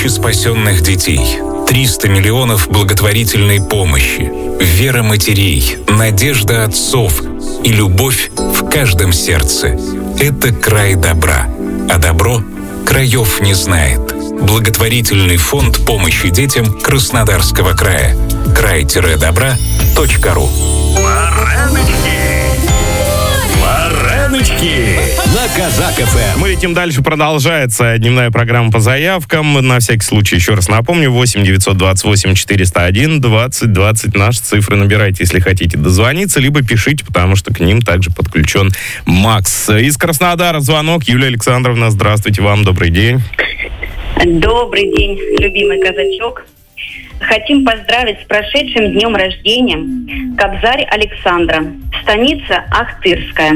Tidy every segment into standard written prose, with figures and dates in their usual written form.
спасенных детей, 300 миллионов благотворительной помощи, вера матерей, надежда отцов и любовь в каждом сердце – это край добра. А добро краев не знает. Благотворительный фонд помощи детям Краснодарского края. край-добра.ру. Вареночки на Казак ФМ. Мы летим дальше. Продолжается дневная программа по заявкам. На всякий случай еще раз напомню. 8 928 401 20 20. Наши цифры набирайте, если хотите дозвониться, либо пишите, потому что к ним также подключен Макс. Из Краснодара звонок. Юлия Александровна, здравствуйте вам. Добрый день. Добрый день, любимый казачок. Хотим поздравить с прошедшим днем рождения Кобзарь Александра, станица Ахтырская.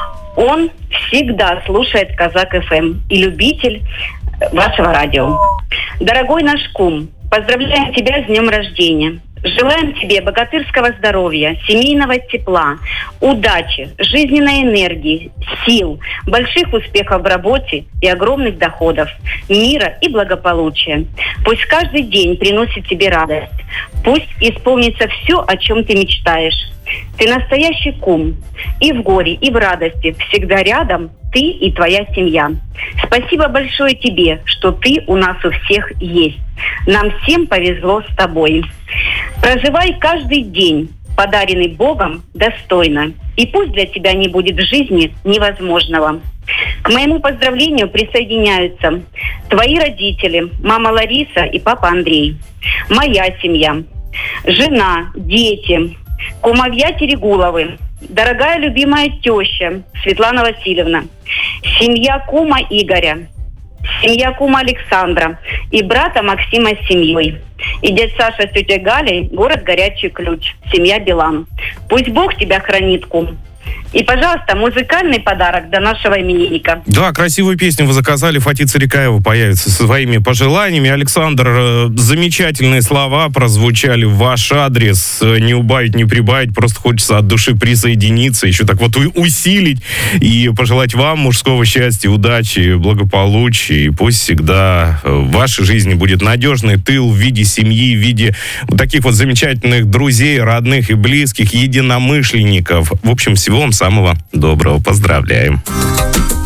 Он всегда слушает Казак ФМ и любитель вашего радио. Дорогой наш кум, поздравляем тебя с днем рождения. Желаем тебе богатырского здоровья, семейного тепла, удачи, жизненной энергии, сил, больших успехов в работе и огромных доходов, мира и благополучия. Пусть каждый день приносит тебе радость. Пусть исполнится все, о чем ты мечтаешь. Ты настоящий кум. И в горе, и в радости всегда рядом ты и твоя семья. Спасибо большое тебе, что ты у нас у всех есть. Нам всем повезло с тобой. Проживай каждый день, подаренный Богом, достойно. И пусть для тебя не будет в жизни невозможного. К моему поздравлению присоединяются твои родители, мама Лариса и папа Андрей, моя семья, жена, дети, кумовья Терегуловы, дорогая любимая теща Светлана Васильевна, семья кума Игоря, семья кума Александра и брата Максима с семьей. И дядь Саша с тетей Галей, город Горячий Ключ, семья Билан. Пусть Бог тебя хранит, кум. И, пожалуйста, музыкальный подарок до нашего именинника. Да, красивую песню вы заказали. Фати Царикаева появится со своими пожеланиями. Александр, замечательные слова прозвучали в ваш адрес. Не убавить, не прибавить. Просто хочется от души присоединиться, еще так вот усилить и пожелать вам мужского счастья, удачи, благополучия. И пусть всегда в вашей жизни будет надежный тыл в виде семьи, в виде вот таких вот замечательных друзей, родных и близких, единомышленников. В общем, всего вам самого доброго. Поздравляем.